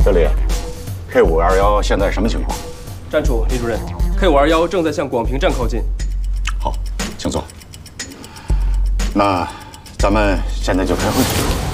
这里 K521现在什么情况？ 站处，李主任 ，K521正在向广平站靠近。 好，请坐。那咱们现在就开会。